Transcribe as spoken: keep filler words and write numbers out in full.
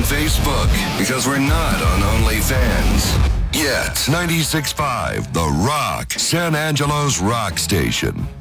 Facebook because we're not on OnlyFans. Yet. ninety-six point five The Rock, San Angelo's rock station.